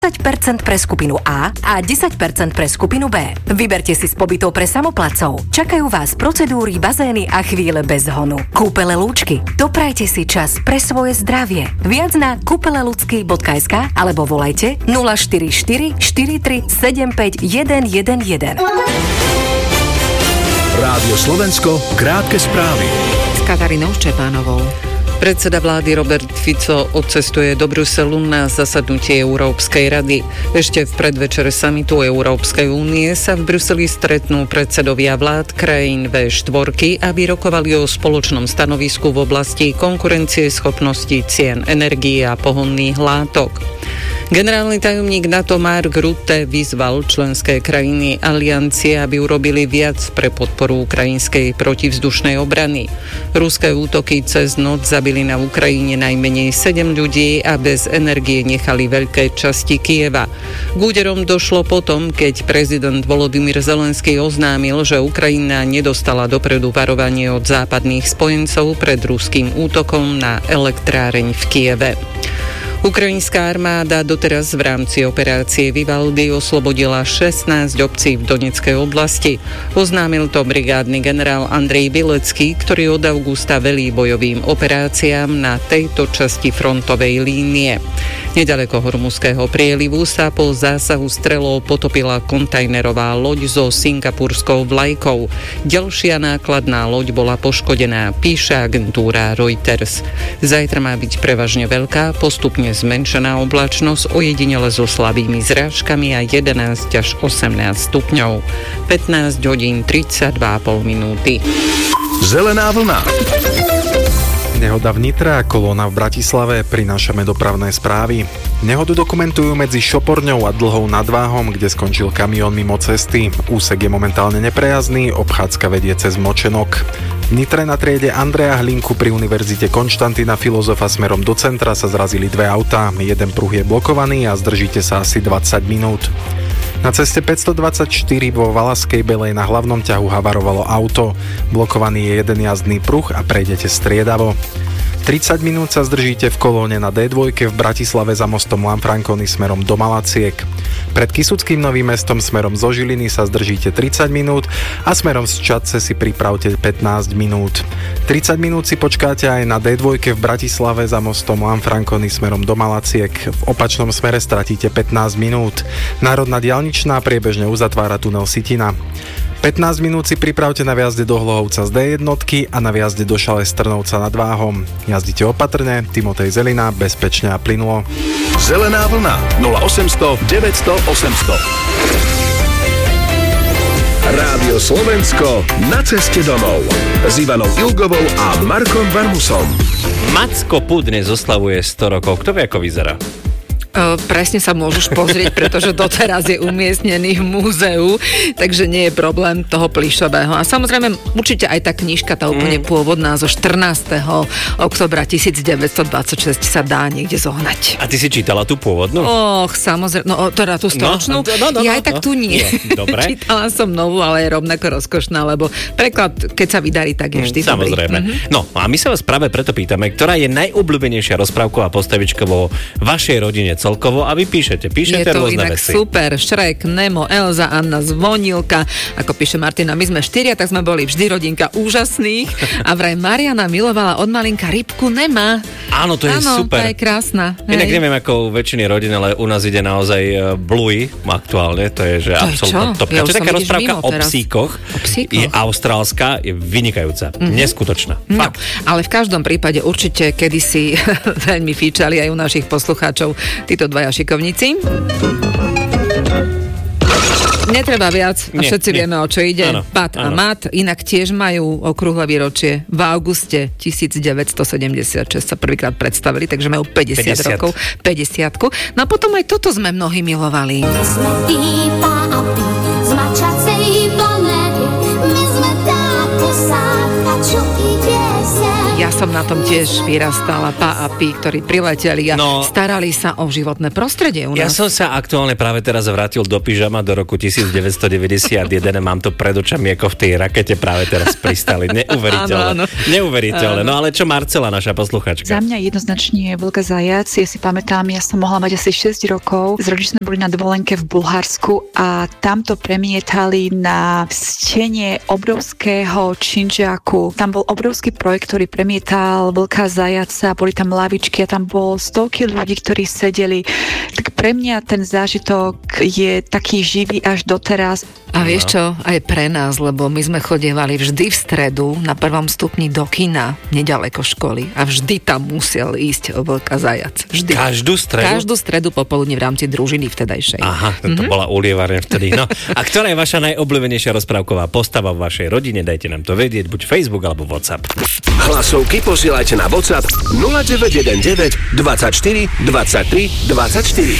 10% pre skupinu A a 10% pre skupinu B. Vyberte si z pobytov pre samoplacov. Čakajú vás procedúry, bazény a chvíle bez honu. Kúpele Lúčky. Doprajte si čas pre svoje zdravie. Viac na kúpeleludsky.sk alebo volajte 044 43 75 111. Rádio Slovensko, krátke správy. S Katarínou Ščepánovou. Predseda vlády Robert Fico odcestuje do Bruselu na zasadnutie Európskej rady. Ešte v predvečere samitu Európskej únie sa v Bruseli stretnú predsedovia vlád krajín V4, aby rokovali o spoločnom stanovisku v oblasti konkurencie schopnosti cien energií a pohonných látok. Generálny tajomník NATO Mark Rutte vyzval členské krajiny aliancie, aby urobili viac pre podporu ukrajinskej protivzdušnej obrany. Ruské útoky cez noc zabili na Ukrajine najmenej 7 ľudí a bez energie nechali veľké časti Kyjeva. K úderom došlo potom, keď prezident Volodymyr Zelenský oznámil, že Ukrajina nedostala dopredu varovanie od západných spojencov pred ruským útokom na elektráreň v Kyjeve. Ukrajinská armáda doteraz v rámci operácie Vivaldi oslobodila 16 obcí v Doneckej oblasti. Oznámil to brigádny generál Andrej Bilecký, ktorý od augusta velí bojovým operáciám na tejto časti frontovej línie. Nedaleko Hormuzského prielivu sa po zásahu strelov potopila kontajnerová loď so singapurskou vlajkou. Ďalšia nákladná loď bola poškodená, píše agentúra Reuters. Zajtra má byť prevažne veľká, postupne zmenšená oblačnosť, ojedinele so slabými zrážkami a 11 až 18 stupňov. 15 hodín 32,5 minúty. Zelená vlna. Nehoda v Nitre a kolóna v Bratislave, prinášame dopravné správy. Nehodu dokumentujú medzi Šoporňou a Dlhou nad Váhom, kde skončil kamión mimo cesty. Úsek je momentálne neprejazdný, obchádzka vedie cez Močenok. V Nitre na triede Andreja Hlinku pri Univerzite Konštantína Filozofa smerom do centra sa zrazili dve autá. Jeden pruh je blokovaný a zdržíte sa asi 20 minút. Na ceste 524 vo Valaskej Belej na hlavnom ťahu havarovalo auto. Blokovaný je jeden jazdný pruh a prejdete striedavo. 30 minút sa zdržíte v kolóne na D2 v Bratislave za mostom Lanfranconi smerom do Malaciek. Pred Kysuckým Novým Mestom smerom zo Žiliny sa zdržíte 30 minút a smerom z Čadce si pripravte 15 minút. 30 minút si počkáte aj na D2 v Bratislave za mostom Lanfranconi smerom do Malaciek. V opačnom smere stratíte 15 minút. Národná diaľničná priebežne uzatvára tunel Sitina. 15 minút si pripravte na viazde do Hlohovca z D1 a na viazde do Šale z Trnovca nad Váhom. Jazdite opatrne, Timotej Zelina, bezpečne a plynulo. Zelená vlna 0800 900 800. Rádio Slovensko na ceste domov s Ivanou Ilgovou a Markom Varmusom. Macko Pud dnes oslavuje 100 rokov. Kto vie, ako vyzerá? Presne sa môžeš pozrieť, pretože doteraz je umiestnený v múzeu, takže nie je problém toho plyšového. A samozrejme, určite aj tá knižka, tá úplne pôvodná zo 14. oktobra 1926 sa dá niekde zohnať. A ty si čítala tú pôvodnú? Samozrejme, teda tú storočnú. Ja aj tak tu nie. Dobre. Čítala som novú, ale je rovnako rozkošná, lebo preklad, keď sa vydarí, tak je vždy dobrý. Samozrejme. No, a my sa vás práve preto pýtame, ktorá je najobľúbenejšia rozprávková postavička vo vašej rodine celkovo a vy píšete rôzne veci. Je to inak super. Šrek, Nemo, Elza, Anna, Zvonilka. Ako píše Martina, my sme 4, tak sme boli vždy rodinka úžasných. A vraj Mariana milovala od malinka rybku Nema. Áno, to je super. Áno, to je krásna. Inak neviem, ako u väčšiny rodín, ale u nás ide naozaj Bluey aktuálne. To je, že absolútne top. Ja to je taká rozprávka o psíkoch. Je austrálska, je vynikajúca. Neskutočná. Fakt. Ale v každom prípade určite kedysi veľmi fíčali aj u našich poslucháčov títo dvaja šikovníci. Netreba viac, a všetci vieme, o čo ide. Áno, Pat a Mat, inak tiež majú okrúhle výročie. V auguste 1976 sa prvýkrát predstavili, takže majú 50 rokov. 50. No a potom aj toto sme mnohí milovali. My sme pípa a pí z mačacej planety. My sme tá posádka, čo ide sem. Ja som na tom tiež vyrastala, Pá a Pí, ktorí prileteli a starali sa o životné prostredie u nás. Ja som sa aktuálne práve teraz vrátil do pyžama do roku 1991 a mám to pred očami, ako v tej rakete práve teraz pristali. Neuveriteľné. Neuveriteľné. No ale čo Marcela, naša posluchačka? Za mňa jednoznačne Vlka zajac. Ja si pamätám, ja som mohla mať asi 6 rokov. S rodičmi boli na dovolenke v Bulharsku a tamto premietali na stene obrovského činžáku. Tam bol obrovský projekt, ktorý premietal Vlka zajaca, boli tam lavičky a tam bolo stovky ľudí, ktorí sedeli. Tak pre mňa ten zážitok je taký živý až doteraz. A vieš čo, aj pre nás, lebo my sme chodievali vždy v stredu na 1. stupni do kina, nedaleko školy a vždy tam musel ísť Vlka zajac. Vždy. Každú stredu? Každú stredu popoludne v rámci družiny vtedajšej. Aha, to bola ulievárne vtedy. No, a ktorá je vaša najobľúbenejšia rozprávková postava v vašej rodine? Dajte nám to vedieť, buď Facebook alebo WhatsApp. Hlasovky posielajte na WhatsApp 0919 24 23 24.